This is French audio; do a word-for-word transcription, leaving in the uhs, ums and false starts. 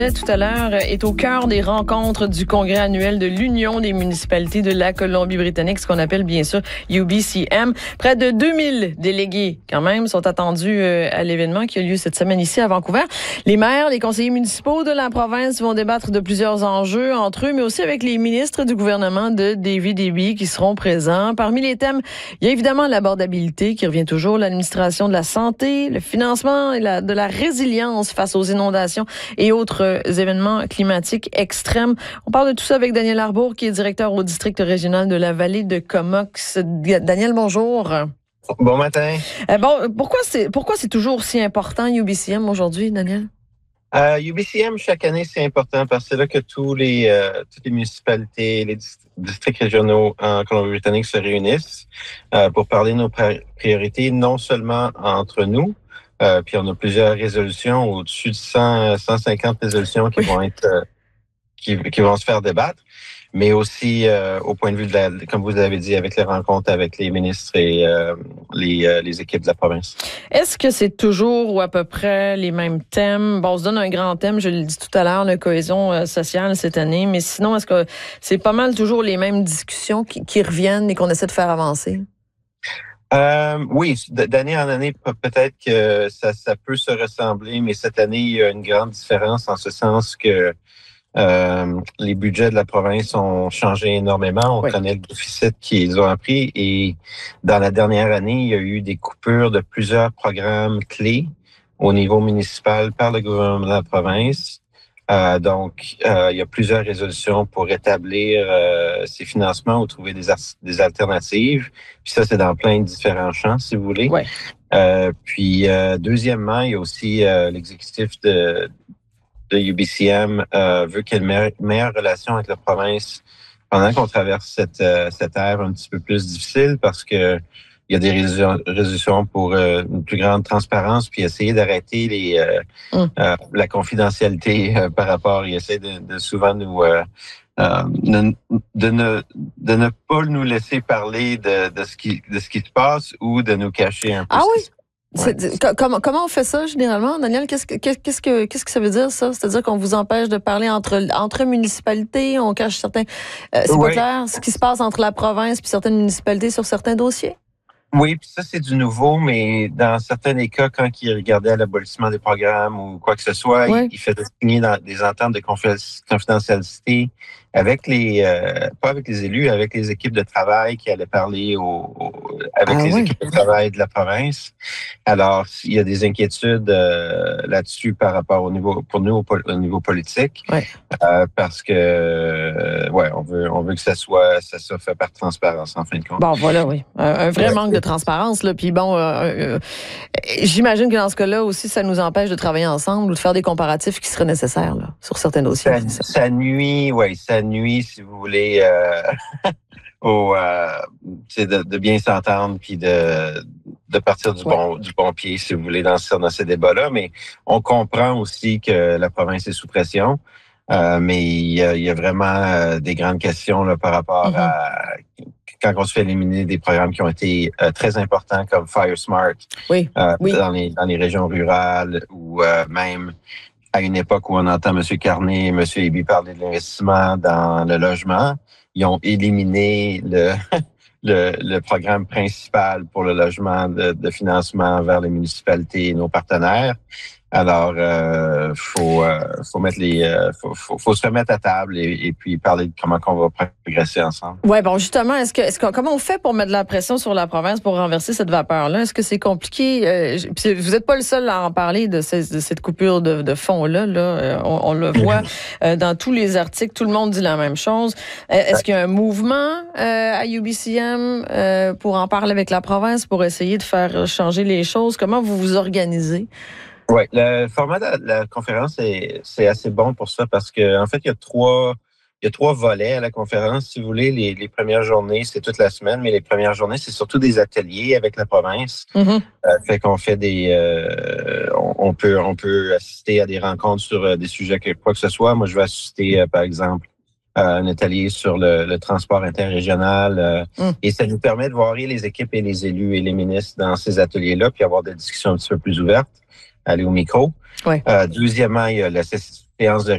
Tout à l'heure est au cœur des rencontres du congrès annuel de l'Union des municipalités de la Colombie-Britannique, ce qu'on appelle bien sûr U B C M. Près de deux mille délégués quand même sont attendus à l'événement qui a lieu cette semaine ici à Vancouver. Les maires, les conseillers municipaux de la province vont débattre de plusieurs enjeux entre eux, mais aussi avec les ministres du gouvernement de David Eby qui seront présents. Parmi les thèmes, il y a évidemment l'abordabilité qui revient toujours, l'administration de la santé, le financement et la, de la résilience face aux inondations et autres événements climatiques extrêmes. On parle de tout ça avec Daniel Arbour, qui est directeur au district régional de la vallée de Comox. Daniel, bonjour. Bon matin. Euh, bon, pourquoi c'est pourquoi c'est toujours si important U B C M aujourd'hui, Daniel? Euh, U B C M, chaque année, c'est important parce que c'est là que tous les, euh, toutes les municipalités, les districts régionaux en Colombie-Britannique se réunissent euh, pour parler de nos priorités, non seulement entre nous. Euh, puis on a plusieurs résolutions, au-dessus de cent, cent cinquante résolutions qui vont être euh, qui, qui vont se faire débattre, mais aussi euh, au point de vue de la, comme vous l'avez dit, avec les rencontres avec les ministres et euh, les, euh, les équipes de la province. Est-ce que c'est toujours ou à peu près les mêmes thèmes? Bon, on se donne un grand thème, je l'ai dit tout à l'heure, la cohésion sociale cette année, mais sinon, est-ce que c'est pas mal toujours les mêmes discussions qui, qui reviennent et qu'on essaie de faire avancer? Euh, oui, d'année en année, peut-être que ça, ça peut se ressembler, mais cette année, il y a une grande différence en ce sens que euh, les budgets de la province ont changé énormément. On oui. connaît le déficit qu'ils ont appris et dans la dernière année, il y a eu des coupures de plusieurs programmes clés au niveau municipal par le gouvernement de la province. Euh, donc, euh, il y a plusieurs résolutions pour rétablir euh, ces financements ou trouver des, des alternatives. Puis ça, c'est dans plein de différents champs, si vous voulez. Ouais. Euh, puis, euh, deuxièmement, il y a aussi euh, l'exécutif de, de U B C M euh, veut qu'il y ait une meilleure, meilleure relation avec la province pendant qu'on traverse cette, euh, cette ère un petit peu plus difficile parce que il y a des résolutions pour euh, une plus grande transparence, puis essayer d'arrêter les euh, mm. euh, la confidentialité euh, par rapport. Ils essaient de, de souvent nous euh, euh, de, de ne de ne pas nous laisser parler de, de ce qui de ce qui se passe ou de nous cacher un peu. Ah oui. Ouais. Comment, comment on fait ça généralement, Daniel? Qu'est-ce que, qu'est-ce que, qu'est-ce que ça veut dire, ça? C'est-à-dire qu'on vous empêche de parler entre, entre municipalités, on cache certains... Euh, c'est oui. pas clair ce qui se passe entre la province et certaines municipalités sur certains dossiers? Oui, puis ça, c'est du nouveau, mais dans certains des cas, quand il regardait à l'abolissement des programmes ou quoi que ce soit, oui. il, il faisait signer dans des ententes de confidentialité avec les, euh, pas avec les élus, avec les équipes de travail qui allaient parler au, au avec ah, les oui. équipes de travail de la province. Alors, il y a des inquiétudes euh, là-dessus par rapport au niveau, pour nous, au, au niveau politique, oui. euh, parce que, euh, ouais, on veut, on veut que ça soit, ça soit fait par transparence, en fin de compte. Bon, voilà, oui. Un, un vrai ouais. manque de transparence, là. Puis bon, euh, euh, j'imagine que dans ce cas-là aussi, ça nous empêche de travailler ensemble ou de faire des comparatifs qui seraient nécessaires, là, sur certains dossiers. Ça, ça nuit, oui, ça nuit, si vous voulez, euh, au, euh, de, de bien s'entendre puis de, de partir du, ouais. bon, du bon pied, si vous voulez, dans, dans ces débats-là. Mais on comprend aussi que la province est sous pression. Euh, mais il y, a, il y a vraiment euh, des grandes questions là, par rapport mm-hmm. à quand on se fait éliminer des programmes qui ont été euh, très importants comme Fire Smart oui. Euh, oui. dans, les, dans les régions rurales ou euh, même à une époque où on entend M. Carney et M. Eby parler de l'investissement dans le logement, ils ont éliminé le, le, le programme principal pour le logement de, de financement vers les municipalités et nos partenaires. Alors, euh, faut, euh, faut mettre les, euh, faut, faut, faut se remettre à table et, et puis parler de comment qu'on va progresser ensemble. Ouais, bon, justement, est-ce que, est-ce que, comment on fait pour mettre de la pression sur la province pour renverser cette vapeur-là? Est-ce que c'est compliqué? Euh, puis vous n'êtes pas le seul à en parler de, ces, de cette coupure de, de fonds-là. Là. On, on le voit euh, dans tous les articles. Tout le monde dit la même chose. Est-ce qu'il y a un mouvement euh, à U B C M euh, pour en parler avec la province, pour essayer de faire changer les choses? Comment vous vous organisez? Oui, le format de la conférence, est, c'est assez bon pour ça parce que en fait, il y a trois, il y a trois volets à la conférence. Si vous voulez, les, les premières journées, c'est toute la semaine, mais les premières journées, c'est surtout des ateliers avec la province. Mm-hmm. Euh, fait qu'on fait des, euh, on, on peut, on peut assister à des rencontres sur euh, des sujets que quoi que ce soit. Moi, je vais assister, euh, par exemple, à un atelier sur le, le transport interrégional, euh, mm. et ça nous permet de voir les équipes et les élus et les ministres dans ces ateliers-là, puis avoir des discussions un petit peu plus ouvertes. Aller au micro. Ouais. Euh, deuxièmement, il y a la séance de